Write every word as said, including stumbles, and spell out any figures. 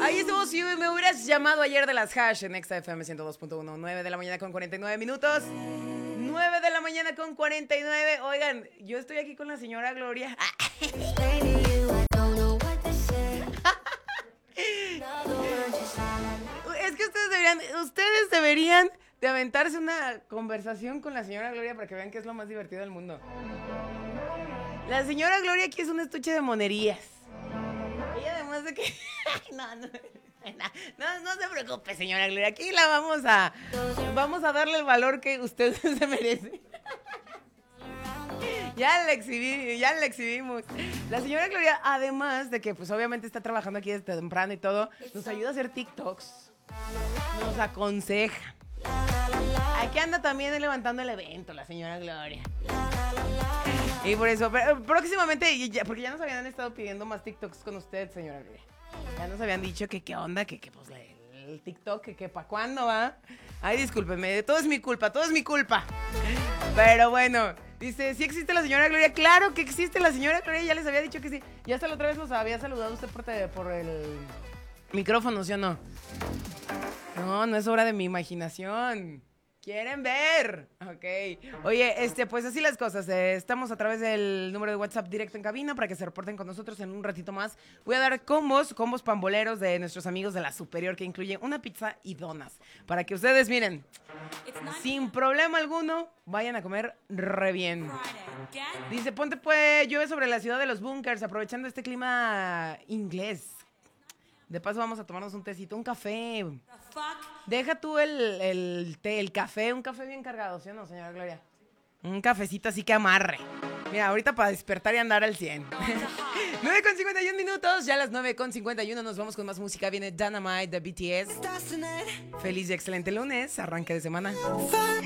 Ahí estuvo, si me hubieras llamado ayer de las hash en Exa F M ciento dos punto uno, nueve de la mañana con cuarenta y nueve minutos. nueve de la mañana con cuarenta y nueve. Oigan, yo estoy aquí con la señora Gloria. Es que ustedes deberían, ustedes deberían de aventarse una conversación con la señora Gloria para que vean que es lo más divertido del mundo. La señora Gloria aquí es un estuche de monerías. Ella además de que... no, no, no, no se preocupe, señora Gloria. Aquí la vamos a... Vamos a darle el valor que usted se merece. Ya la exhibí, ya la exhibimos. La señora Gloria, además de que pues obviamente está trabajando aquí desde temprano y todo, nos ayuda a hacer TikToks. Nos aconseja. Aquí anda también levantando el evento, la señora Gloria. Y por eso, pero próximamente, ya, porque ya nos habían estado pidiendo más TikToks con usted, señora Gloria. Ya nos habían dicho que qué onda, que, que pues el TikTok, que, que para cuándo va. Ay, discúlpeme, todo es mi culpa, todo es mi culpa. Pero bueno, dice, ¿sí existe la señora Gloria? Claro que existe la señora Gloria, ya les había dicho que sí. Ya hasta la otra vez los había saludado usted por, te, por el micrófono, ¿sí o no? No, no es obra de mi imaginación. ¿Quieren ver? Ok. Oye, este, pues así las cosas. Eh, estamos a través del número de WhatsApp directo en cabina para que se reporten con nosotros en un ratito más. Voy a dar combos, combos pamboleros de nuestros amigos de La Superior que incluyen una pizza y donas. Para que ustedes, miren, sin problema alguno, vayan a comer re bien. Dice, ponte pues, llueve sobre la ciudad de los bunkers, aprovechando este clima inglés. De paso vamos a tomarnos un tecito, un café. Deja tú el, el té, el café, un café bien cargado, ¿sí o no, señora Gloria? Un cafecito así que amarre. Mira, ahorita para despertar y andar al cien. nueve con cincuenta y uno minutos, ya a las nueve con cincuenta y uno nos vamos con más música. Viene Dynamite de B T S. Feliz y excelente lunes, arranque de semana.